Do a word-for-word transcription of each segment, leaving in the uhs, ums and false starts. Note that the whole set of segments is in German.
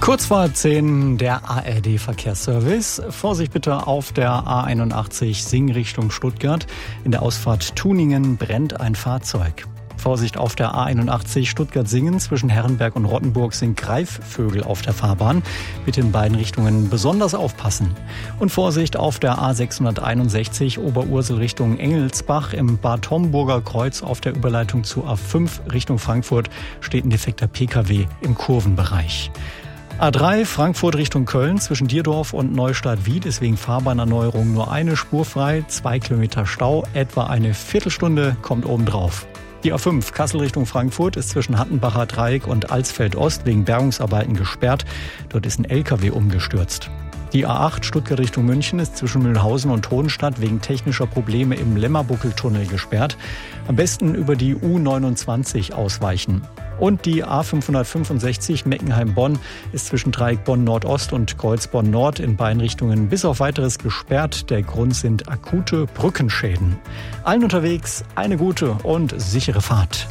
Kurz vor zehn der A R D-Verkehrsservice. Vorsicht bitte auf der A einundachtzig Sing Richtung Stuttgart. In der Ausfahrt Tuningen brennt ein Fahrzeug. Vorsicht auf der A einundachtzig Stuttgart-Singen. Zwischen Herrenberg und Rottenburg sind Greifvögel auf der Fahrbahn. Bitte in beiden Richtungen besonders aufpassen. Und Vorsicht auf der A sechshunderteinundsechzig Oberursel Richtung Engelsbach. Im Bad Homburger Kreuz auf der Überleitung zu A fünf Richtung Frankfurt steht ein defekter P K W im Kurvenbereich. A drei Frankfurt Richtung Köln zwischen Dierdorf und Neustadt-Wied ist wegen Fahrbahnerneuerung nur eine Spur frei, zwei Kilometer Stau, etwa eine Viertelstunde kommt obendrauf. Die A fünf Kassel Richtung Frankfurt ist zwischen Hattenbacher Dreieck und Alsfeld Ost wegen Bergungsarbeiten gesperrt. Dort ist ein L K W umgestürzt. Die A acht Stuttgart Richtung München ist zwischen Mühlhausen und Hohenstadt wegen technischer Probleme im Lemmerbuckeltunnel gesperrt. Am besten über die U neunundzwanzig ausweichen. Und die A fünfhundertfünfundsechzig Meckenheim-Bonn ist zwischen Dreieck Bonn-Nordost und Kreuz Bonn-Nord in beiden Richtungen bis auf Weiteres gesperrt. Der Grund sind akute Brückenschäden. Allen unterwegs eine gute und sichere Fahrt.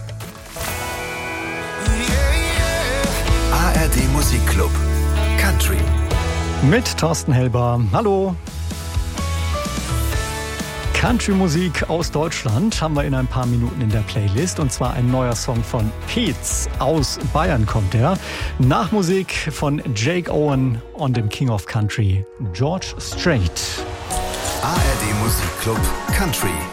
A R D Musikclub Country mit Thorsten Helber. Hallo. Country-Musik aus Deutschland haben wir in ein paar Minuten in der Playlist. Und zwar ein neuer Song von Peetz. Aus Bayern kommt er. Nach Musik von Jake Owen und dem King of Country, George Strait. A R D Musikclub Country